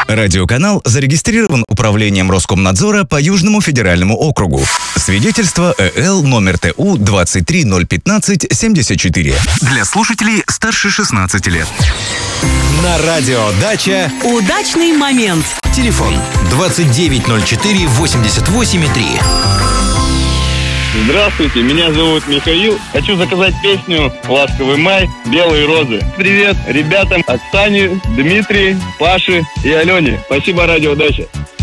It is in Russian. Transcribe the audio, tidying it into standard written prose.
Радиоканал зарегистрирован Управлением Роскомнадзора по Южному федеральному округу. Свидетельство ЭЛ номер ТУ 23015-74. Для слушателей старше 16 лет. На радио «Дача» удачный момент. Телефон 2904-88,3. Здравствуйте, меня зовут Михаил. Хочу заказать песню «Ласковый май», «Белые розы». Привет ребятам Оксане, Дмитрию, Паше и Алене. Спасибо, радио «Дача».